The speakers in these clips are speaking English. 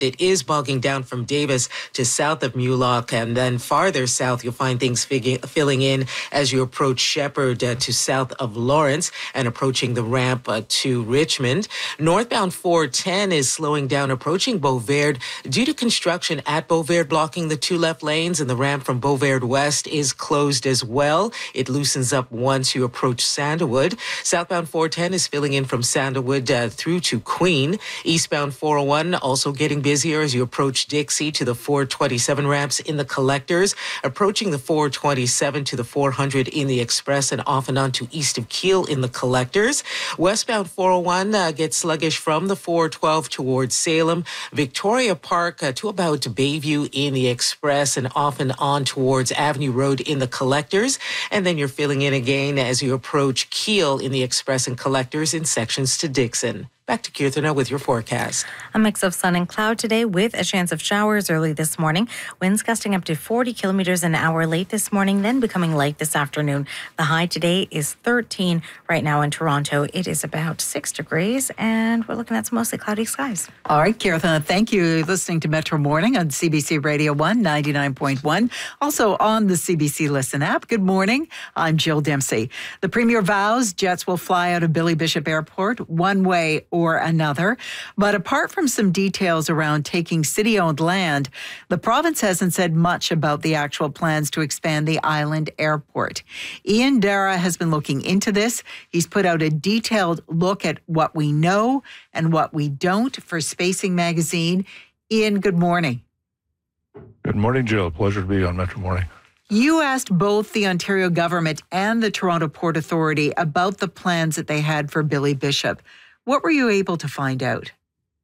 It is bogging down from Davis to south of Mulock, and then farther south, you'll find things filling in as you approach Shepherd to south of Lawrence and approaching the ramp to Richmond. Northbound 410 is slowing down approaching Beauvert due to construction at Beauvert blocking the two left lanes, and the ramp from Beauvert West is closed as well. It loosens up once you approach Sandalwood. Southbound 410 is filling in from Sandalwood through to Queen. Eastbound 401 also getting busier as you approach Dixie to the 427 ramps in the collectors, approaching the 427 to the 400 in the express, and off and on to east of Kiel in the collectors. Westbound 401 gets sluggish from the 412 towards Salem, Victoria Park to about Bayview in the express, and off and on towards Avenue Road in the collectors. And then you're filling in again as you approach Kiel in the express and collectors in sections to Dixon. Back to Kirtana with your forecast. A mix of sun and cloud today with a chance of showers early this morning. Winds gusting up to 40 kilometers an hour late this morning, then becoming light this afternoon. The high today is 13. Right now in Toronto, it is about 6 degrees, and we're looking at some mostly cloudy skies. All right, Kirtana, thank you. You're listening to Metro Morning on CBC Radio 1, 99.1. Also on the CBC Listen app. Good morning. I'm Jill Dempsey. The Premier vows jets will fly out of Billy Bishop Airport one way or another. But apart from some details around taking city-owned land, the province hasn't said much about the actual plans to expand the island airport. Ian Dara has been looking into this. He's put out a detailed look at what we know and what we don't for Spacing Magazine. Ian, good morning. Good morning, Jill. Pleasure to be on Metro Morning. You asked both the Ontario government and the Toronto Port Authority about the plans that they had for Billy Bishop. What were you able to find out?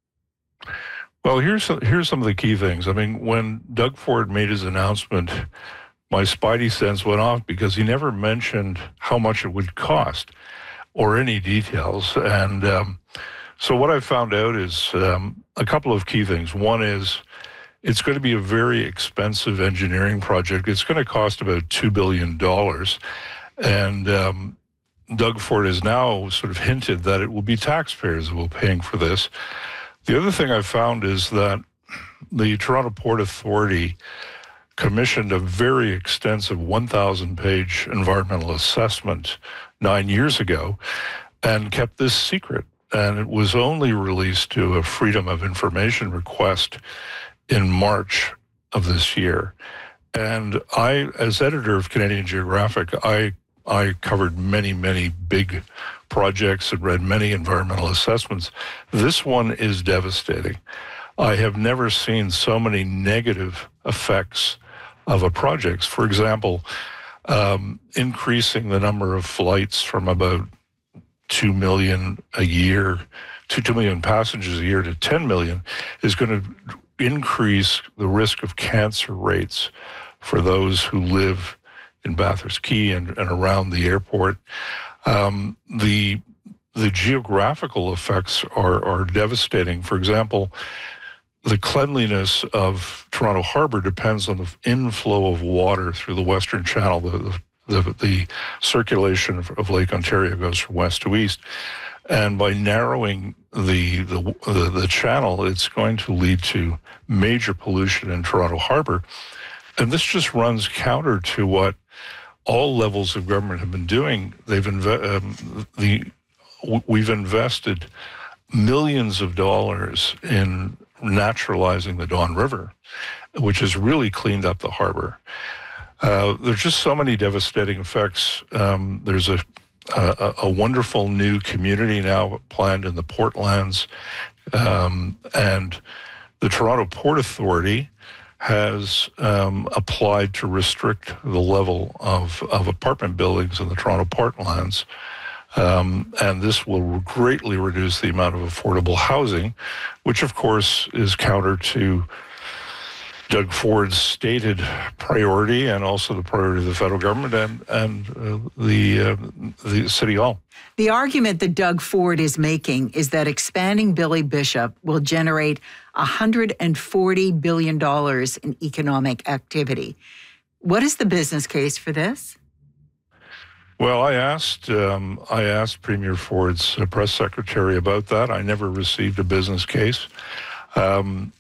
Well, here's some of the key things. I mean, when Doug Ford made his announcement, my spidey sense went off because he never mentioned how much it would cost or any details. And so what I found out is a couple of key things. One is it's going to be a very expensive engineering project. It's going to cost about $2 billion. And Doug Ford has now sort of hinted that it will be taxpayers who will be paying for this. The other thing I found is that the Toronto Port Authority commissioned a very extensive 1,000-page environmental assessment 9 years ago and kept this secret. And it was only released to a Freedom of Information request in March of this year. And I, as editor of Canadian Geographic, I covered many, many big projects and read many environmental assessments. This one is devastating. I have never seen so many negative effects of a project. For example, increasing the number of flights from about 2 million a year to 2 million passengers a year to 10 million is going to increase the risk of cancer rates for those who live in Bathurst Quay and around the airport. The geographical effects are devastating. For example, the cleanliness of Toronto Harbour depends on the inflow of water through the Western Channel. The circulation of Lake Ontario goes from west to east. And by narrowing the channel, it's going to lead to major pollution in Toronto Harbour. And this just runs counter to what all levels of government have been doing. We've invested millions of dollars in naturalizing the Don River, which has really cleaned up the harbor. There's just so many devastating effects. There's a wonderful new community now planned in the Portlands, and the Toronto Port Authority has applied to restrict the level of apartment buildings in the Toronto Portlands. And this will greatly reduce the amount of affordable housing, which of course is counter to Doug Ford's stated priority and also the priority of the federal government and the City Hall. The argument that Doug Ford is making is that expanding Billy Bishop will generate $140 billion in economic activity. What is the business case for this? Well, I asked Premier Ford's press secretary about that. I never received a business case.